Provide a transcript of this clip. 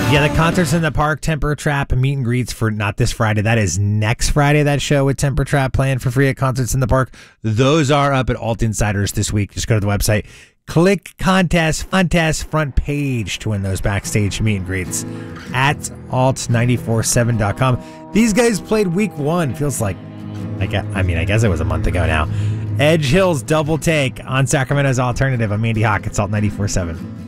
Yeah, the Concerts in the Park, Temper Trap, and meet and greets for not this Friday. That is next Friday, that show with Temper Trap playing for free at Concerts in the Park. Those are up at Alt Insiders this week. Just go to the website, click contest front page to win those backstage meet and greets at alt947.com. These guys played week 1. Feels like, I guess it was a month ago now. Edge Hill's Double Take on Sacramento's Alternative. I'm Andy Hawk. It's Alt 94.7.